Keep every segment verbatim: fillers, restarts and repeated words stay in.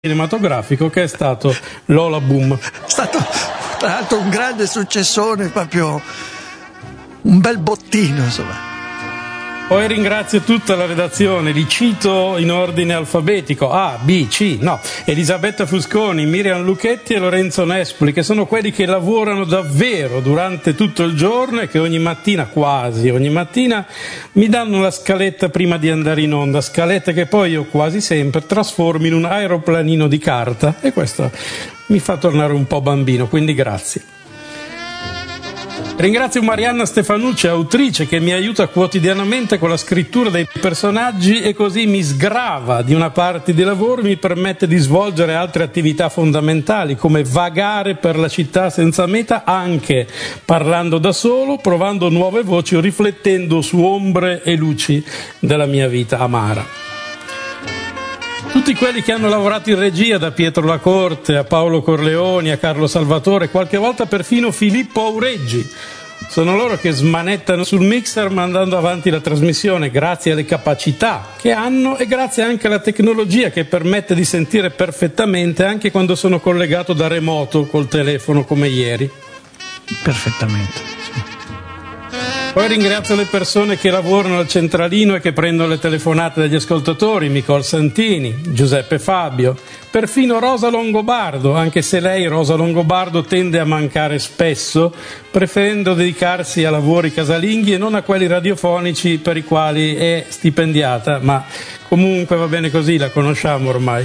cinematografico che è stato Lola Boom. È stato tra l'altro un grande successone, proprio un bel bottino, insomma. Poi ringrazio tutta la redazione, li cito in ordine alfabetico: A, B, C, no, Elisabetta Fusconi, Miriam Lucchetti e Lorenzo Nespoli, che sono quelli che lavorano davvero durante tutto il giorno e che ogni mattina, quasi ogni mattina, mi danno la scaletta prima di andare in onda, scaletta che poi io quasi sempre trasformo in un aeroplanino di carta, e questo mi fa tornare un po' bambino, quindi grazie. Ringrazio Marianna Stefanucci, autrice, che mi aiuta quotidianamente con la scrittura dei personaggi e così mi sgrava di una parte di lavoro e mi permette di svolgere altre attività fondamentali, come vagare per la città senza meta, anche parlando da solo, provando nuove voci o riflettendo su ombre e luci della mia vita amara. Tutti quelli che hanno lavorato in regia, da Pietro Lacorte a Paolo Corleoni a Carlo Salvatore, qualche volta perfino Filippo Aureggi, sono loro che smanettano sul mixer mandando avanti la trasmissione grazie alle capacità che hanno e grazie anche alla tecnologia che permette di sentire perfettamente anche quando sono collegato da remoto col telefono come ieri. Perfettamente. Poi ringrazio le persone che lavorano al centralino e che prendono le telefonate dagli ascoltatori: Nicole Santini, Giuseppe Fabio, perfino Rosa Longobardo, anche se lei, Rosa Longobardo, tende a mancare spesso, preferendo dedicarsi a lavori casalinghi e non a quelli radiofonici per i quali è stipendiata, ma comunque va bene così, la conosciamo ormai.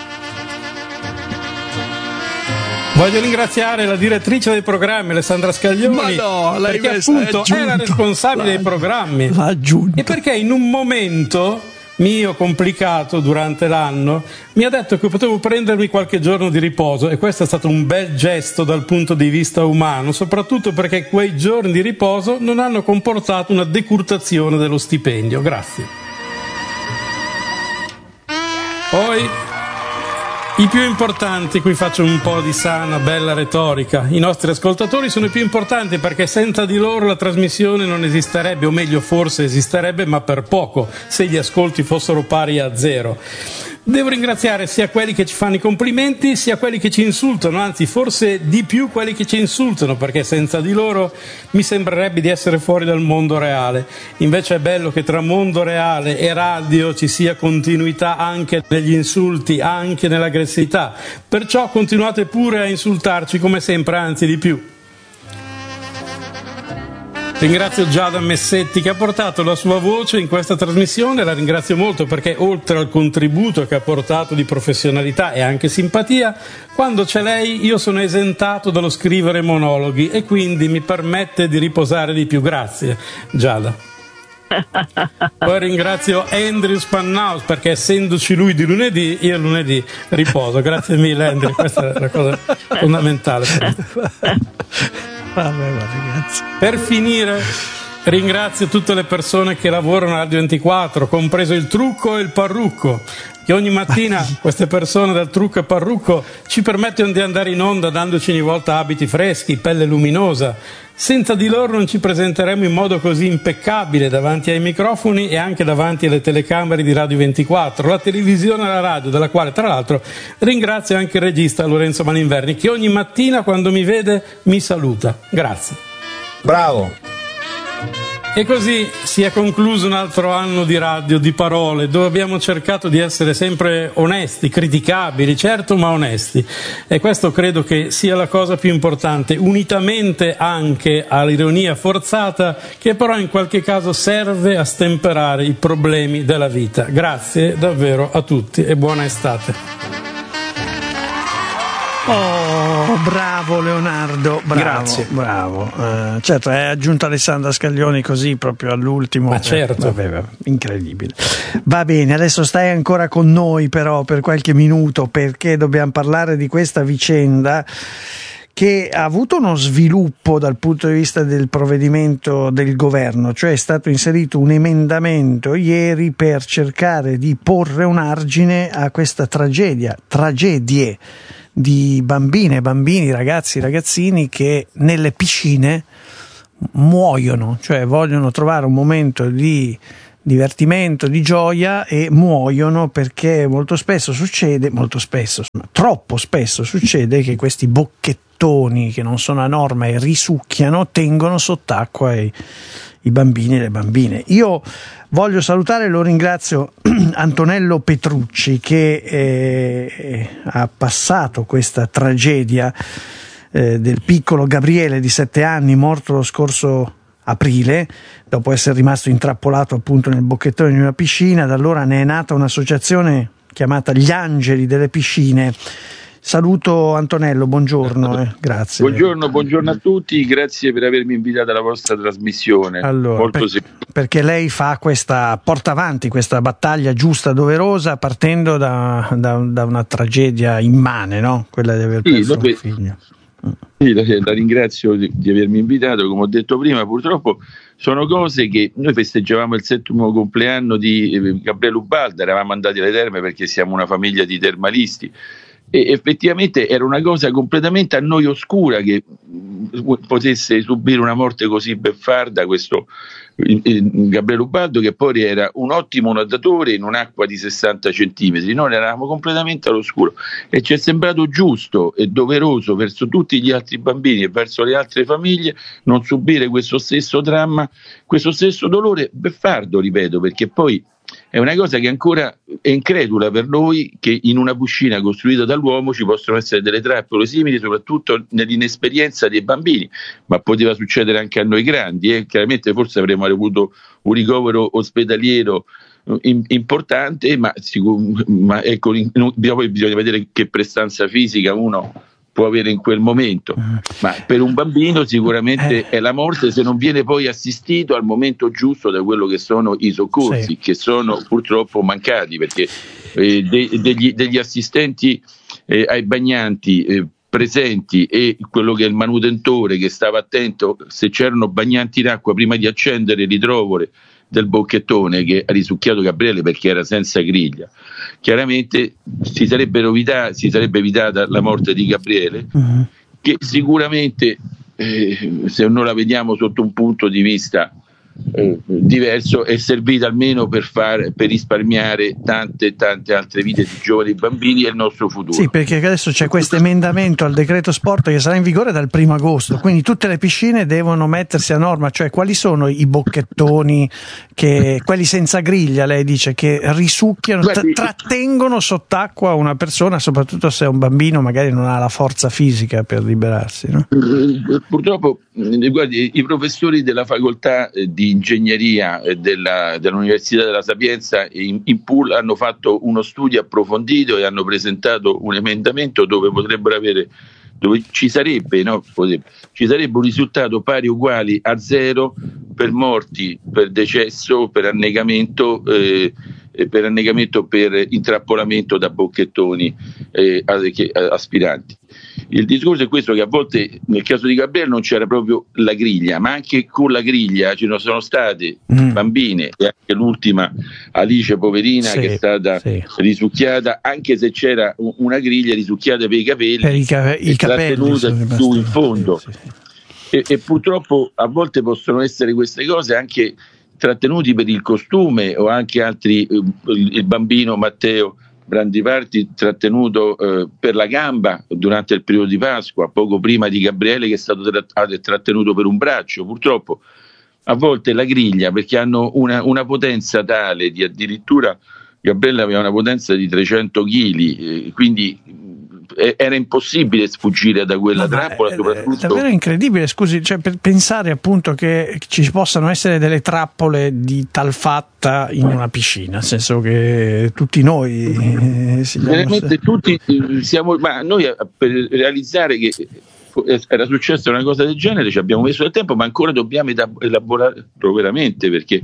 Voglio ringraziare la direttrice dei programmi, Alessandra Scaglioni, no, perché appunto è la responsabile dei programmi e perché in un momento mio complicato durante l'anno mi ha detto che potevo prendermi qualche giorno di riposo, e questo è stato un bel gesto dal punto di vista umano, soprattutto perché quei giorni di riposo non hanno comportato una decurtazione dello stipendio. Grazie. Poi i più importanti, qui faccio un po' di sana, bella retorica. I nostri ascoltatori sono i più importanti perché senza di loro la trasmissione non esisterebbe, o meglio forse esisterebbe, ma per poco, se gli ascolti fossero pari a zero. Devo ringraziare sia quelli che ci fanno i complimenti sia quelli che ci insultano, anzi forse di più quelli che ci insultano, perché senza di loro mi sembrerebbe di essere fuori dal mondo reale. Invece è bello che tra mondo reale e radio ci sia continuità anche negli insulti, anche nell'aggressività. Perciò continuate pure a insultarci come sempre, anzi di più. Ringrazio Giada Messetti che ha portato la sua voce in questa trasmissione, la ringrazio molto perché oltre al contributo che ha portato di professionalità e anche simpatia, quando c'è lei io sono esentato dallo scrivere monologhi e quindi mi permette di riposare di più. Grazie Giada. Poi ringrazio Andrew Spannaus perché essendoci lui di lunedì, io lunedì riposo. Grazie mille Andrew, questa è la cosa fondamentale. Vabbè, ragazzi. Per finire ringrazio tutte le persone che lavorano a Radio ventiquattro, compreso il trucco e il parrucco, che ogni mattina queste persone del trucco e parrucco ci permettono di andare in onda dandoci ogni volta abiti freschi, pelle luminosa. Senza di loro non ci presenteremo in modo così impeccabile davanti ai microfoni e anche davanti alle telecamere di Radio ventiquattro, la televisione e la radio, della quale tra l'altro ringrazio anche il regista Lorenzo Maninverni, che ogni mattina quando mi vede mi saluta. Grazie. Bravo. E così si è concluso un altro anno di radio, di parole, dove abbiamo cercato di essere sempre onesti, criticabili, certo, ma onesti. E questo credo che sia la cosa più importante, unitamente anche all'ironia forzata, che però in qualche caso serve a stemperare i problemi della vita. Grazie davvero a tutti e buona estate. Oh, bravo Leonardo, bravo, grazie, bravo. Uh, certo, hai aggiunto Alessandra Scaglioni così proprio all'ultimo. Ma certo, eh, vabbè, vabbè, incredibile. Va bene, adesso stai ancora con noi però per qualche minuto, perché dobbiamo parlare di questa vicenda che ha avuto uno sviluppo dal punto di vista del provvedimento del governo, cioè è stato inserito un emendamento ieri per cercare di porre un argine a questa tragedia, tragedie di bambine, bambini, ragazzi, ragazzini che nelle piscine muoiono, cioè vogliono trovare un momento di divertimento, di gioia, e muoiono perché molto spesso succede, molto spesso, troppo spesso succede che questi bocchettoni che non sono a norma e risucchiano tengono sott'acqua i, i bambini e le bambine. Io voglio salutare e lo ringrazio Antonello Petrucci che eh, ha passato questa tragedia eh, del piccolo Gabriele di sette anni morto lo scorso aprile dopo essere rimasto intrappolato appunto nel bocchettone di una piscina. Da allora ne è nata un'associazione chiamata Gli Angeli delle Piscine. Saluto Antonello, buongiorno, eh, grazie. Buongiorno, buongiorno a tutti, grazie per avermi invitato alla vostra trasmissione. Allora, Molto per, perché lei fa questa, porta avanti questa battaglia giusta, doverosa, partendo da, da, da una tragedia immane, no? Quella di aver perso sì, un figlio. Sì, la, la ringrazio di, di avermi invitato. Come ho detto prima, purtroppo sono cose che noi festeggiavamo il settimo compleanno di eh, Gabriele Ubaldo, eravamo andati alle terme perché siamo una famiglia di termalisti. E effettivamente era una cosa completamente a noi oscura che mh, potesse subire una morte così beffarda questo il, il Gabriele Ubaldo, che poi era un ottimo nuotatore in un'acqua di sessanta centimetri. Noi eravamo completamente all'oscuro e ci è sembrato giusto e doveroso verso tutti gli altri bambini e verso le altre famiglie non subire questo stesso dramma, questo stesso dolore beffardo, ripeto, perché poi è una cosa che ancora è incredula per noi, che in una piscina costruita dall'uomo ci possono essere delle trappole simili, soprattutto nell'inesperienza dei bambini, ma poteva succedere anche a noi grandi, eh. Chiaramente forse avremmo avuto un ricovero ospedaliero in, importante, ma, sicur- ma ecco, in, poi bisogna vedere che prestanza fisica uno può avere in quel momento, ma per un bambino sicuramente è la morte se non viene poi assistito al momento giusto da quello che sono i soccorsi, sì, che sono purtroppo mancati, perché eh, de- degli, degli assistenti eh, ai bagnanti eh, presenti e quello che è il manutentore che stava attento se c'erano bagnanti in acqua prima di accendere il ritrovore del bocchettone che ha risucchiato Gabriele perché era senza griglia, chiaramente si sarebbe evitata, si sarebbe evitata la morte di Gabriele, uh-huh. che sicuramente eh, se non la vediamo sotto un punto di vista eh, diverso è servita almeno per, far, per risparmiare tante tante altre vite di giovani bambini e il nostro futuro. Sì, perché adesso c'è questo emendamento al decreto sport che sarà in vigore dal primo agosto, quindi tutte le piscine devono mettersi a norma, cioè quali sono i bocchettoni, che, quelli senza griglia, lei dice, che risucchiano, tra- trattengono sott'acqua una persona, soprattutto se è un bambino magari non ha la forza fisica per liberarsi, no? Purtroppo guardi, i professori della facoltà di ingegneria della, dell'Università della Sapienza in, in Puglia hanno fatto uno studio approfondito e hanno presentato un emendamento dove potrebbero avere, dove ci sarebbe, no, potrebbe, ci sarebbe un risultato pari o uguali a zero per morti, per decesso, per annegamento, eh, per annegamento, per intrappolamento da bocchettoni eh, aspiranti. Il discorso è questo, che a volte nel caso di Gabriele non c'era proprio la griglia, ma anche con la griglia ci sono state mm. bambine, e anche l'ultima Alice poverina, sì, che è stata sì. risucchiata, anche se c'era una griglia risucchiata per i capelli, per i, ca- i capelli su in fondo, sì, sì. E, e purtroppo a volte possono essere queste cose anche trattenuti per il costume, o anche altri, eh, il, il bambino Matteo Brandiparti trattenuto eh, per la gamba durante il periodo di Pasqua, poco prima di Gabriele che è stato tratt- trattenuto per un braccio. Purtroppo a volte la griglia, perché hanno una, una potenza tale di, addirittura Gabriele aveva una potenza di trecento chili, eh, quindi era impossibile sfuggire da quella no, trappola, soprattutto. È davvero incredibile, scusi, cioè, per pensare appunto che ci possano essere delle trappole di tal fatta in una piscina, nel senso che tutti noi eh, veramente tutti siamo, ma noi per realizzare che era successa una cosa del genere ci abbiamo messo del tempo, ma ancora dobbiamo elaborarlo veramente, perché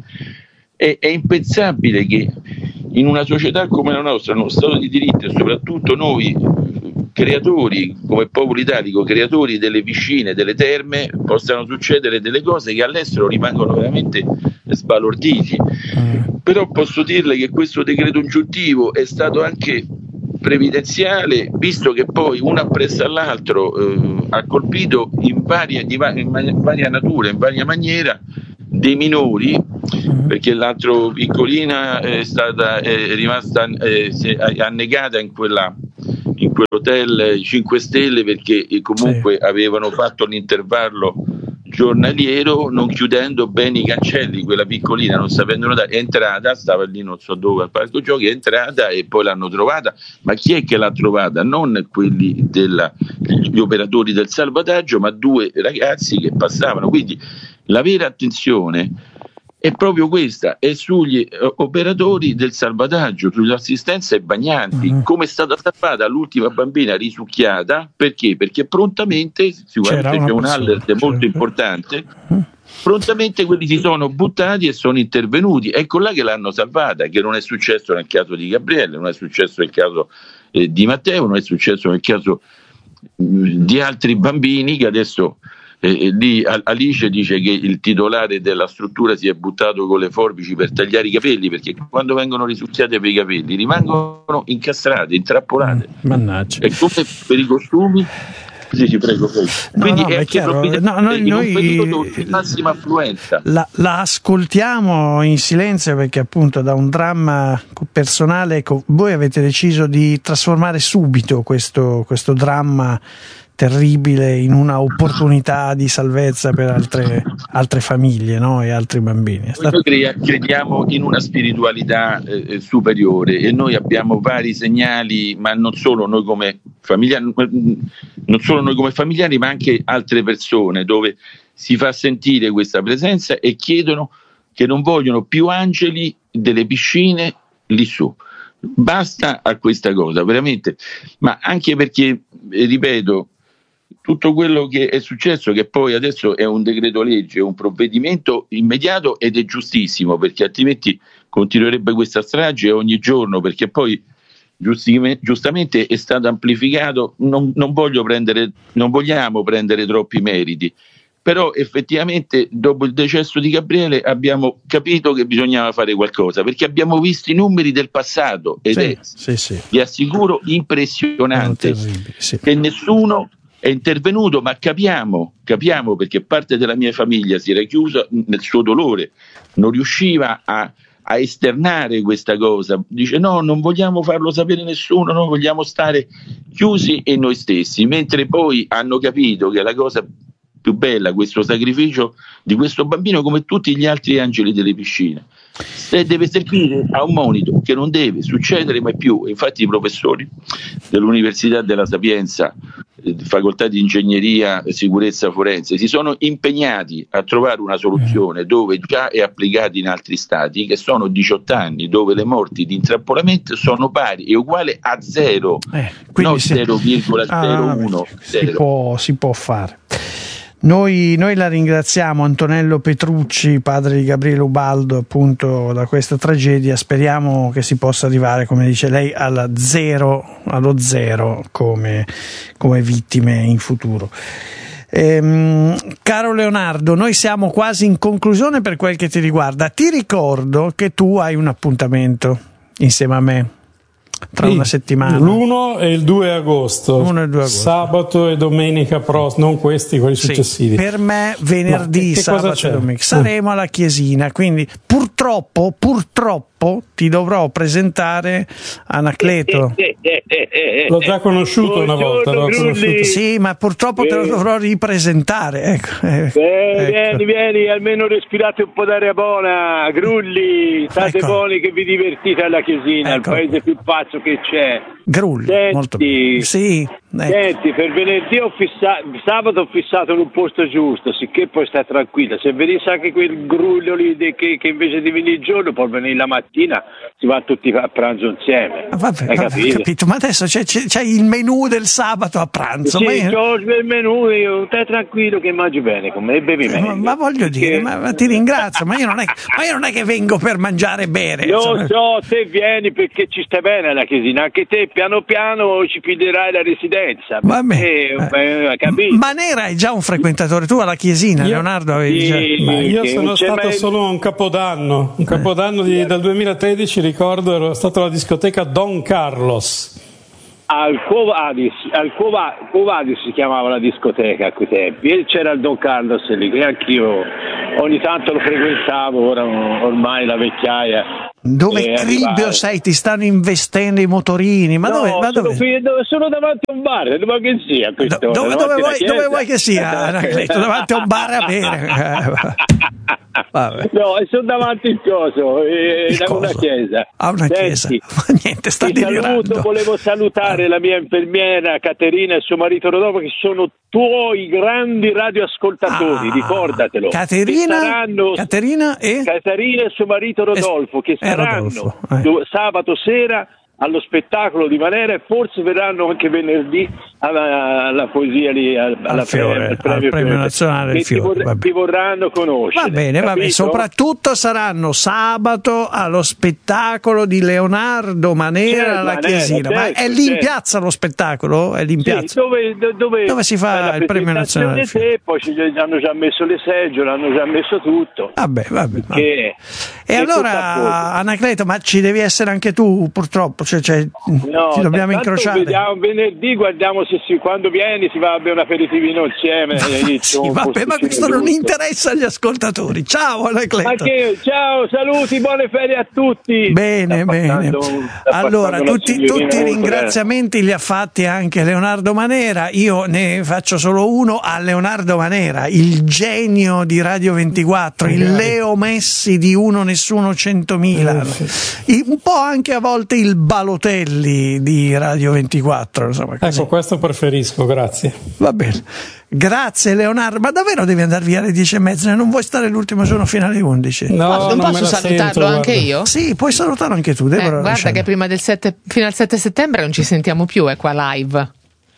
è, è impensabile che in una società come la nostra, in uno Stato di diritto, e soprattutto noi creatori, come popolo italico, creatori delle piscine, delle terme, possano succedere delle cose che all'estero rimangono veramente sbalorditi. Mm. Però posso dirle che questo decreto ingiuntivo è stato anche previdenziale, visto che poi uno appresso all'altro eh, ha colpito in varia, in varia natura, in varia maniera, dei minori perché l'altro piccolina è stata è rimasta è, è annegata in quella in quell'hotel cinque stelle perché comunque sì. avevano fatto l'intervallo giornaliero non chiudendo bene i cancelli. Quella piccolina, non sapendo nuotare, è entrata, stava lì non so dove al parco giochi, è entrata e poi l'hanno trovata. Ma chi è che l'ha trovata? Non quelli della, gli operatori del salvataggio, ma due ragazzi che passavano. Quindi la vera attenzione è proprio questa, è sugli operatori del salvataggio, sull'assistenza ai bagnanti. Mm-hmm. Come è stata salvata l'ultima bambina risucchiata? Perché? Perché prontamente, sicuramente c'è un alert molto importante, mm-hmm. prontamente quelli si sono buttati e sono intervenuti. Ecco là che l'hanno salvata, che non è successo nel caso di Gabriele, non è successo nel caso eh, di Matteo, non è successo nel caso mh, di altri bambini che adesso... E lì Alice dice che il titolare della struttura si è buttato con le forbici per tagliare i capelli, perché quando vengono risucchiate per i capelli rimangono incastrate, intrappolate. Mannaggia. E come per i costumi. Sì, ci prego, prego. Quindi no, no, è, è chiaro. No, noi, in noi un periodo di massima affluenza. La, la ascoltiamo in silenzio perché appunto da un dramma personale, ecco, voi avete deciso di trasformare subito questo, questo dramma terribile in una opportunità di salvezza per altre, altre famiglie, no? E altri bambini. Noi crediamo in una spiritualità eh, superiore e noi abbiamo vari segnali, ma non solo noi come familiari, non solo noi come familiari, ma anche altre persone, dove si fa sentire questa presenza e chiedono che non vogliono più angeli delle piscine lì su. Basta a questa cosa, veramente. Ma anche perché, ripeto, tutto quello che è successo, che poi adesso è un decreto legge, un provvedimento immediato ed è giustissimo, perché altrimenti continuerebbe questa strage ogni giorno, perché poi giustamente è stato amplificato. Non, non voglio prendere, non vogliamo prendere troppi meriti, però effettivamente dopo il decesso di Gabriele abbiamo capito che bisognava fare qualcosa, perché abbiamo visto i numeri del passato ed sì, è, sì, sì. vi assicuro, impressionante, sì. che nessuno è intervenuto, ma capiamo, capiamo perché parte della mia famiglia si era chiusa nel suo dolore, non riusciva a, a esternare questa cosa, dice no, non vogliamo farlo sapere nessuno, non vogliamo stare chiusi in noi stessi, mentre poi hanno capito che la cosa più bella, questo sacrificio di questo bambino, come tutti gli altri angeli delle piscine, se deve servire a un monito che non deve succedere mai più. Infatti i professori dell'Università della Sapienza, facoltà di ingegneria e sicurezza forense, si sono impegnati a trovare una soluzione dove già è applicata in altri stati, che sono diciotto anni, dove le morti di intrappolamento sono pari e uguale a zero, eh, non si... zero virgola zero uno. Ah, si, può, si può fare. Noi, noi la ringraziamo, Antonello Petrucci, padre di Gabriele Ubaldo, appunto da questa tragedia. Speriamo che si possa arrivare, come dice lei, alla zero, allo zero come, come vittime in futuro. Ehm, caro Leonardo, noi siamo quasi in conclusione per quel che ti riguarda. Ti ricordo che tu hai un appuntamento insieme a me tra sì, una settimana, l'uno e il due agosto, l'uno e il due agosto, sabato e domenica prossima, non questi, quelli sì, successivi. Per me venerdì, no, sabato e domenica saremo alla Chiesina, quindi purtroppo purtroppo ti dovrò presentare Anacleto. L'ho già conosciuto una volta, l'ho conosciuto. Sì, ma purtroppo te lo dovrò ripresentare. Ecco, eh, eh, ecco. Vieni, vieni, almeno respirate un po' d'aria buona, Grulli, state ecco. buoni che vi divertite alla Chiesina, ecco. Il paese più pazzo che c'è. Grulli, senti, molto bene. Sì, ecco. Senti, per venerdì ho fissato, sabato ho fissato in un posto giusto, sicché poi stai tranquilla. Se venisse anche quel Grullio lì de, che, che invece di venire il giorno, poi venire la mattina, si va tutti a pranzo insieme. Vabbè, vabbè, capito? capito, ma adesso c'è, c'è, c'è il menù del sabato a pranzo. Sì, ma io... c'ho il menù, io stai tranquillo che mangi bene con me e bevi meglio. Ma, ma voglio dire, che... ma, ma ti ringrazio, ma io, non è, ma io non è che vengo per mangiare e bere. Lo insomma. so, te vieni perché ci stai bene alla Chiesina, anche te piano piano ci piglierai la residenza. Vabbè. Eh, eh, ma ne erai già un frequentatore tu alla Chiesina, io, Leonardo? Avevi sì, già... ma io sono stato mai... solo un capodanno, un capodanno di, dal duemilatredici, ricordo, ero stato alla discoteca Don Carlos. Al Quo Vadis, al Quo Vadis si chiamava la discoteca a quei tempi, e c'era il Don Carlos lì, che anch'io ogni tanto lo frequentavo, ora ormai la vecchiaia. Dove cribbio sei? Ti stanno investendo i motorini? Ma no, dove? Ma dove? Sono, qui, sono davanti a un bar, dove che sia? Do, dove, dove, vuoi, dove vuoi che sia, Anacleto? Davanti a un bar a bere. Vabbè. No, sono davanti il coso, eh, il a una coso. chiesa. A una chiesa. Senti, Ma niente, sta delirando. Saluto, volevo salutare ah. la mia infermiera Caterina e suo marito Rodolfo, che sono tuoi grandi radioascoltatori, ah. ricordatelo. Caterina, saranno, Caterina e? Caterina e suo marito Rodolfo, che saranno Rodolfo, eh. sabato sera allo spettacolo di Manera, e forse verranno anche venerdì alla, alla poesia lì al, alla al Fiore, al premio, al premio nazionale del Fiore. Ti, vor- ti vorranno conoscere. Va bene, va bene. Soprattutto saranno sabato allo spettacolo di Leonardo Manera certo, alla Manera, Chiesina. certo, Ma è lì in certo. piazza lo spettacolo? È lì in piazza? Sì, dove, dove, dove si fa il premio nazionale del Fiore? Te, poi ci hanno già messo le seggiole, hanno già messo tutto. Vabbè, vabbè. vabbè. Che, e allora, Anacleto, ma ci devi essere anche tu, purtroppo, cioè, cioè no, ci dobbiamo incrociare. Vediamo, venerdì guardiamo se si, quando vieni si va a bere un aperitivino insieme. Sì, vabbè, ma questo non interessa agli ascoltatori. Ciao Anacleto. Ma che, ciao, saluti, buone ferie a tutti. Bene, bene. Allora, tutti, tutti i ringraziamenti li ha fatti anche Leonardo Manera. Io ne faccio solo uno a Leonardo Manera, il genio di Radio ventiquattro, il Leo Messi di Uno Nessuno Centomila, un po' anche a volte il Balotelli di Radio ventiquattro. Insomma, così. Ecco, questo preferisco, grazie. Va bene. Grazie Leonardo, ma davvero devi andare via alle dieci e mezza? Non vuoi stare l'ultimo giorno fino alle undici? No, ma non, non posso salutarlo sento, anche guarda. io? Sì, puoi salutarlo anche tu. Eh, guarda Rosciani. Che prima del sette, fino al sette settembre non ci sentiamo più, è qua live.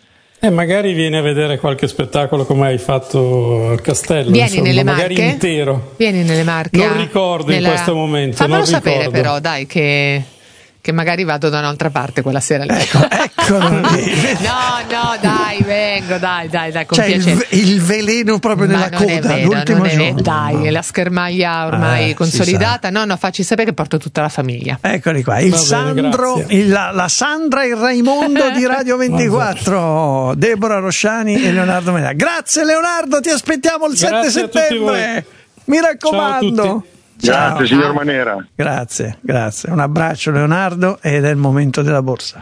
E magari vieni a vedere qualche spettacolo come hai fatto al Castello. Vieni insomma, nelle magari Marche? intero. Vieni nelle Marche. Non ricordo nella... in questo momento. Fammelo non sapere ricordo. però, dai, che... che magari vado da un'altra parte quella sera lì. Ecco, eccolo lì. No, no, dai, vengo, dai, dai, dai, con cioè piacere. Il, il veleno proprio Ma nella non coda, è vero, l'ultimo non è, giorno. dai, è la schermaglia ormai eh, consolidata. No, no, facci sapere che porto tutta la famiglia. Eccoli qua, il Va Sandro, bene, il, la, la Sandra e il Raimondo di Radio ventiquattro, Deborah Rosciani e Leonardo Manera. Grazie Leonardo, ti aspettiamo il Grazie sette settembre. Mi raccomando. Ciao. Grazie signor Ah, Manera. Grazie, grazie. Un abbraccio Leonardo ed è il momento della borsa.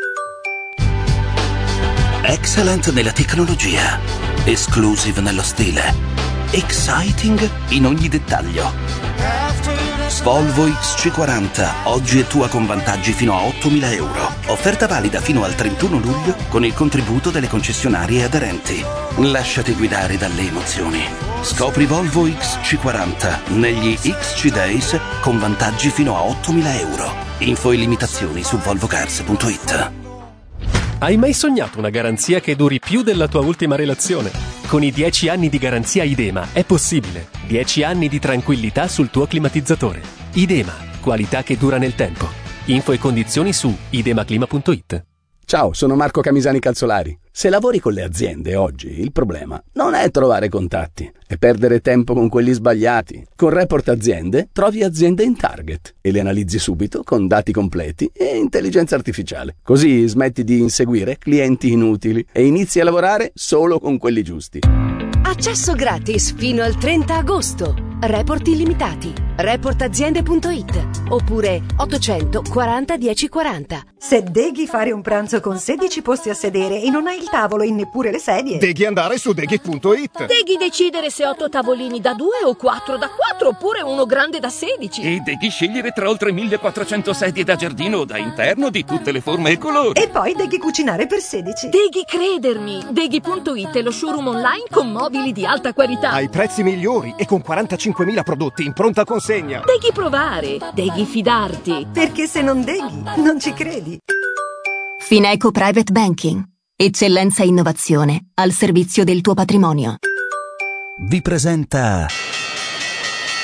Excellent nella tecnologia, exclusive nello stile, exciting in ogni dettaglio. Volvo X C quaranta, oggi è tua con vantaggi fino a ottomila euro. Offerta valida fino al trentuno luglio con il contributo delle concessionarie aderenti. Lasciati guidare dalle emozioni. Scopri Volvo X C quaranta negli X C Days con vantaggi fino a ottomila euro. Info e limitazioni su volvocars punto it. Hai mai sognato una garanzia che duri più della tua ultima relazione? Con i dieci anni di garanzia Idema è possibile. dieci anni di tranquillità sul tuo climatizzatore. Idema, qualità che dura nel tempo. Info e condizioni su idemaclima punto it. Ciao, sono Marco Camisani Calzolari. Se lavori con le aziende oggi, il problema non è trovare contatti, è perdere tempo con quelli sbagliati. Con Report Aziende trovi aziende in target e le analizzi subito con dati completi e intelligenza artificiale. Così smetti di inseguire clienti inutili e inizi a lavorare solo con quelli giusti. Accesso gratis fino al trenta agosto. Report illimitati. report aziende punto it oppure ottocento quaranta dieci quaranta. Se deghi fare un pranzo con sedici posti a sedere e non hai il tavolo e neppure le sedie, Deghi andare su deghi punto it. Deghi decidere se otto tavolini da due o quattro da quattro oppure uno grande da sedici. E Deghi scegliere tra oltre millequattrocento sedie da giardino o da interno di tutte le forme e colori. E poi Deghi cucinare per sedici. Deghi credermi. Deghi punto it è lo showroom online con mobili di alta qualità. Ai prezzi migliori e con quarantacinquemila prodotti in pronta consegna. Deghi provare. Deghi fidarti. Perché se non deghi, non ci credi. Fineco Private Banking. Eccellenza e innovazione al servizio del tuo patrimonio. Vi presenta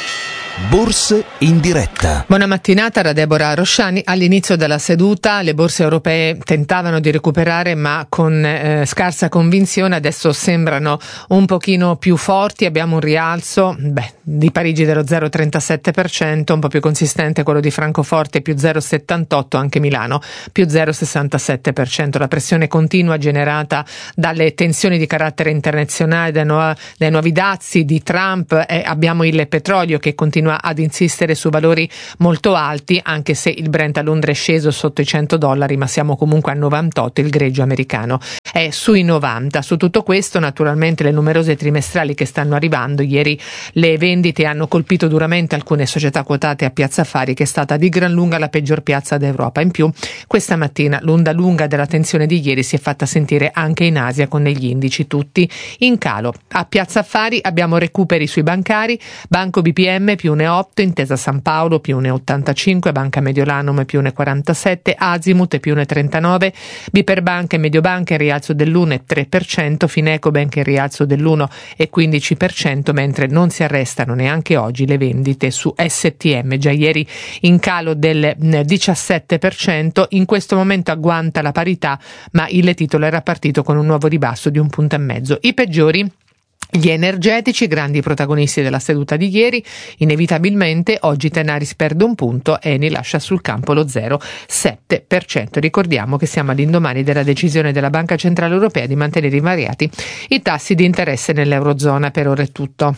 Borse in diretta. Buona mattinata da Deborah Rosciani. All'inizio della seduta le borse europee tentavano di recuperare, ma con eh, scarsa convinzione. Adesso sembrano un pochino più forti. Abbiamo un rialzo beh, di Parigi dello zero virgola trentasette per cento, un po' più consistente quello di Francoforte, più zero virgola settantotto, anche Milano più zero virgola sessantasette per cento. La pressione continua generata dalle tensioni di carattere internazionale, dai, nuova, dai nuovi dazi di Trump, e abbiamo il petrolio che continua ad insistere su valori molto alti, anche se il Brent a Londra è sceso sotto i cento dollari, ma siamo comunque a novantotto, il greggio americano è sui novanta. Su tutto questo naturalmente le numerose trimestrali che stanno arrivando. Ieri le vendite hanno colpito duramente alcune società quotate a Piazza Affari, che è stata di gran lunga la peggior piazza d'Europa. In più questa mattina l'onda lunga della tensione di ieri si è fatta sentire anche in Asia, con gli indici tutti in calo. A Piazza Affari abbiamo recuperi sui bancari, Banco B P M più uno virgola otto, Intesa San Paolo più uno virgola ottantacinque, Banca Mediolanum più uno virgola quarantasette, Azimut più uno virgola trentanove, Biperbanca e Mediobanca in rialzo dell'uno virgola tre per cento, Finecobank in rialzo dell'uno virgola quindici per cento, mentre non si arrestano neanche oggi le vendite su S T M, già ieri in calo del diciassette per cento. In questo momento agguanta la parità, ma il titolo era partito con un nuovo ribasso di un punto e mezzo. I peggiori gli energetici, grandi protagonisti della seduta di ieri. Inevitabilmente oggi Tenaris perde un punto, Eni lascia sul campo lo zero virgola sette per cento. Ricordiamo che siamo all'indomani della decisione della Banca Centrale Europea di mantenere invariati i tassi di interesse nell'Eurozona. Per ora è tutto.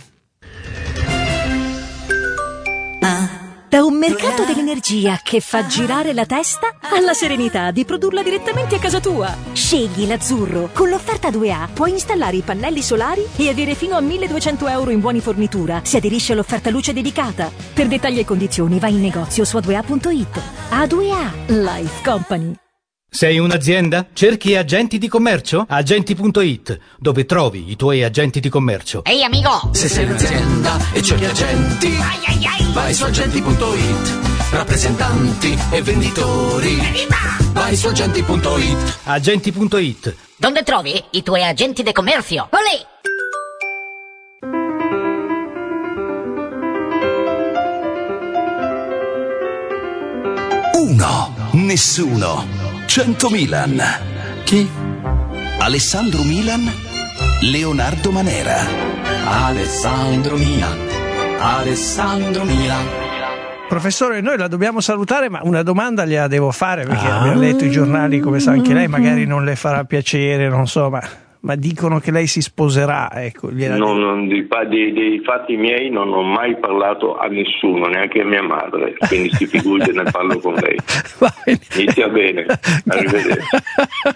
Da un mercato dell'energia che fa girare la testa alla serenità di produrla direttamente a casa tua. Scegli l'azzurro. Con l'offerta due A puoi installare i pannelli solari e avere fino a milleduecento euro in buoni fornitura se aderisci all'offerta luce dedicata. Per dettagli e condizioni vai in negozio su a due a punto it. A due A Life Company. Sei un'azienda? Cerchi agenti di commercio? Agenti punto it, dove trovi i tuoi agenti di commercio. Ehi amico! Se sei un'azienda e cerchi agenti, ai ai ai. vai su agenti punto it. Rappresentanti e venditori, Evviva! vai su agenti punto it. Agenti punto it. Dove trovi i tuoi agenti di commercio? Olè! Uno, nessuno. cento Milan. Chi? Alessandro Milan, Leonardo Manera. Alessandro Milan. Alessandro Milan. Professore, noi la dobbiamo salutare, ma una domanda gliela devo fare, perché ah. abbiamo letto i giornali, come sa anche lei, magari non le farà piacere, non so, ma, ma dicono che lei si sposerà, ecco. Non, non, dei, dei, dei fatti miei non ho mai parlato a nessuno, neanche a mia madre, quindi si figuri se ne parlo con lei. Inizia bene, arrivederci.